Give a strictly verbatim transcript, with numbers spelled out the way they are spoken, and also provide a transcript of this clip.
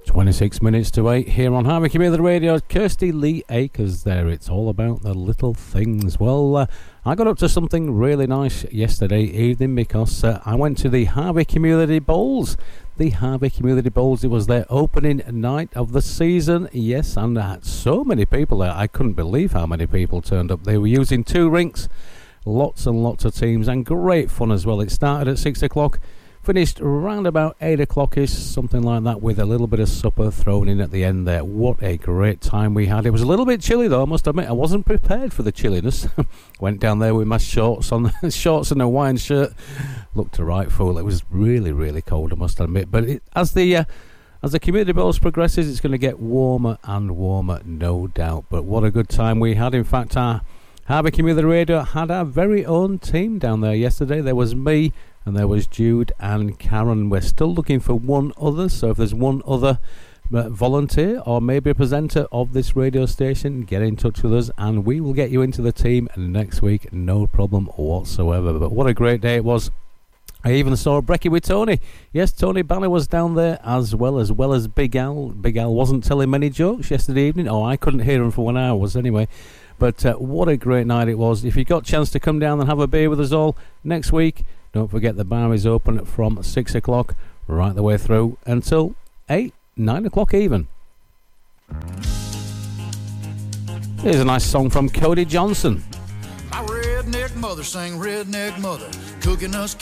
twenty-six minutes to eight here on Harvey Community Radio. Kirsty Lee Akers there. It's all about the little things. Well, uh, I got up to something really nice yesterday evening because uh, I went to the Harvey Community Bowls. The Harvey Community Bowls, it was their opening night of the season. Yes, and I had so many people there. I couldn't believe how many people turned up. They were using two rinks, lots and lots of teams, and great fun as well. It started at six o'clock. Finished round about eight o'clock-ish, something like that, with a little bit of supper thrown in at the end there. What a great time we had. It was a little bit chilly though, I must admit. I wasn't prepared for the chilliness. Went down there with my shorts on, shorts and a Hawaiian shirt. Looked a right fool. It was really, really cold, I must admit. But it, as the uh, as the Community Bowls progresses, it's going to get warmer and warmer, no doubt. But what a good time we had. In fact, our Harvey Community Radio had our very own team down there yesterday. There was me, and there was Jude and Karen. We're still looking for one other, so if there's one other uh, volunteer or maybe a presenter of this radio station, get in touch with us and we will get you into the team next week, no problem whatsoever. But what a great day it was. I even saw Brekkie with Tony. Yes, Tony Banner was down there as well, as well as Big Al. Big Al wasn't telling many jokes yesterday evening. Oh, I couldn't hear him for one hour anyway. But uh, what a great night it was. If you got a chance to come down and have a beer with us all next week, don't forget the bar is open from six o'clock right the way through until eight, nine o'clock even. Here's a nice song from Cody Johnson. My redneck mother sang redneck mother, cooking us